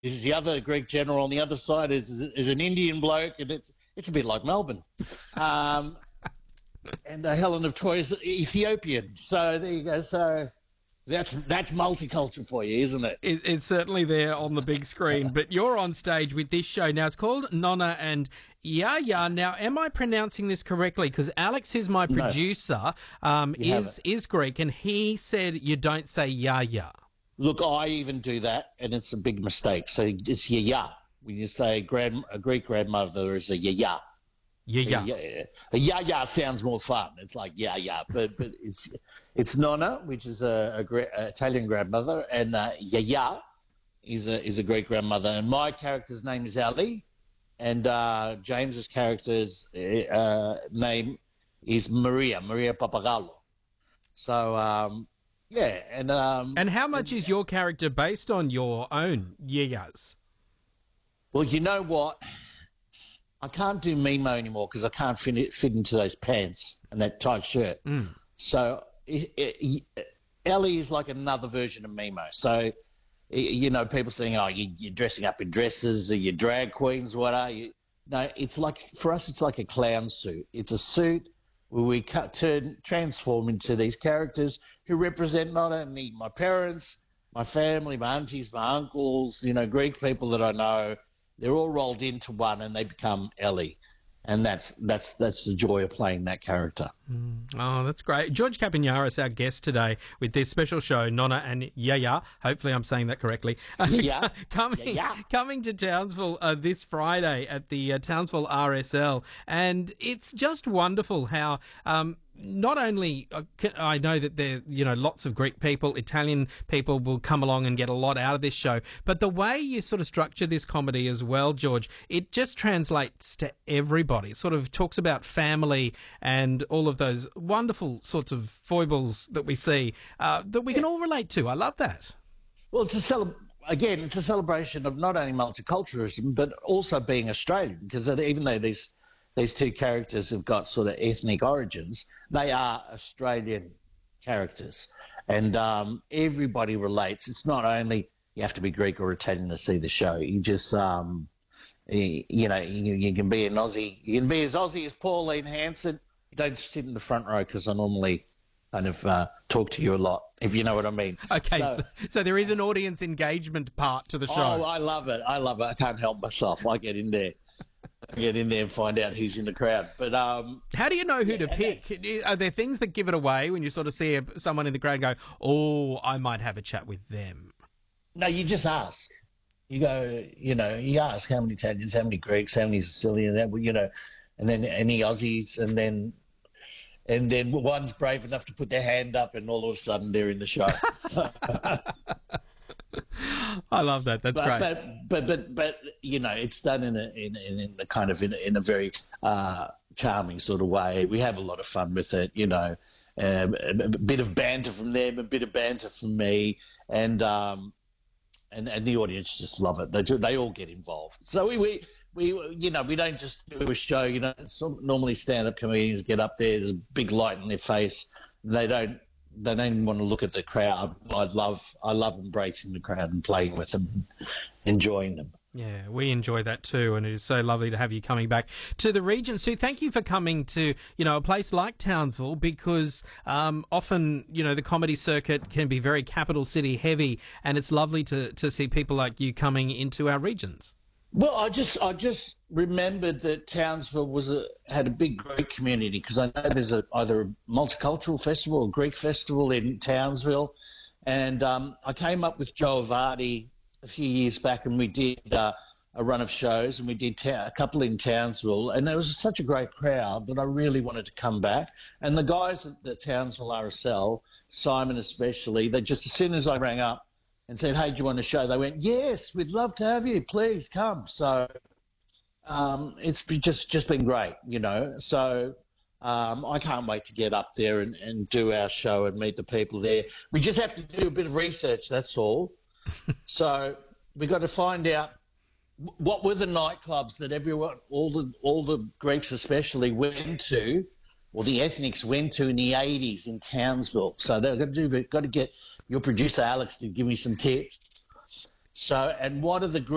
This is the other Greek general. On the other side is an Indian bloke, and it's a bit like Melbourne. And Helen of Troy is Ethiopian. So there you go. So that's multicultural for you, isn't it? It's certainly there on the big screen. But you're on stage with this show. Now, it's called Nonna and Yaya. Now, am I pronouncing this correctly? Because Alex, who's my producer, is Greek, and he said you don't say Yaya. Look, I even do that, and it's a big mistake. So it's Yaya. When you say a Greek grandmother is a Yaya. Yaya. A Yaya sounds more fun. It's like Yaya, but it's Nonna, which is a Italian grandmother, and Yaya is a Greek grandmother. And my character's name is Ali, and James's character's name is Maria Papagallo. So yeah, and how much is your character based on your own Yayas? Well, you know what? I can't do Mimo anymore because I can't fit into those pants and that tight shirt. So Ellie is like another version of Mimo. So, you know, people saying, oh, you're dressing up in dresses, or you're drag queens, what are you? No, it's like, for us, it's like a clown suit. It's a suit where we transform into these characters who represent not only my parents, my family, my aunties, my uncles, you know, Greek people that I know. They're all rolled into one, and they become Ellie, and that's the joy of playing that character. Oh, that's great. George Capignara, our guest today with this special show, Nonna and Yaya. Hopefully, I'm saying that correctly. Coming to Townsville this Friday at the Townsville RSL, and it's just wonderful how. Not only I know that there, you know, lots of Greek people, Italian people will come along and get a lot out of this show, but the way you sort of structure this comedy as well, George, it just translates to everybody. It sort of talks about family and all of those wonderful sorts of foibles that we see that we can all relate to. I love that. Well, it's a celebration of not only multiculturalism but also being Australian, because even though these two characters have got sort of ethnic origins, they are Australian characters. And everybody relates. It's not only you have to be Greek or Italian to see the show. You just, you know, you can be an Aussie. You can be as Aussie as Pauline Hanson. You don't sit in the front row because I normally kind of talk to you a lot, if you know what I mean. Okay, so there is an audience engagement part to the show. Oh, I love it. I can't help myself. I get in there. And find out who's in the crowd. But how do you know who to pick? Are there things that give it away when you sort of see someone in the crowd and go, oh, I might have a chat with them? No, you just ask. You go, you know, you ask how many Italians, how many Greeks, how many Sicilians, you know, and then any Aussies, and then one's brave enough to put their hand up, and all of a sudden they're in the show. I love that. That's great. But you know, it's done in a kind of in a very charming sort of way. We have a lot of fun with it. You know, a bit of banter from them, a bit of banter from me, and the audience just love it. They all get involved. So we you know, we don't just do a show. You know, normally stand-up comedians get up there. There's a big light in their face. They don't even want to look at the crowd. I love embracing the crowd and playing with them, enjoying them. Yeah, we enjoy that too, and it is so lovely to have you coming back to the region. Sue, thank you for coming to, you know, a place like Townsville, because often, you know, the comedy circuit can be very capital city heavy, and it's lovely to see people like you coming into our regions. Well, I just remembered that Townsville had a big Greek community, because I know there's either a multicultural festival or Greek festival in Townsville, and I came up with Joe Avardi a few years back, and we did a run of shows, and we did a couple in Townsville, and there was such a great crowd that I really wanted to come back. And the guys at the Townsville RSL, Simon especially, they just, as soon as I rang up and said, hey, do you want a show? They went, yes, we'd love to have you. Please come. So it's just been great, you know. So I can't wait to get up there and do our show and meet the people there. We just have to do a bit of research, that's all. So we got to find out what were the nightclubs that everyone, all the Greeks especially, went to, or the ethnics went to in the 80s in Townsville. So they've got to get your producer Alex to give me some tips. So, and what are the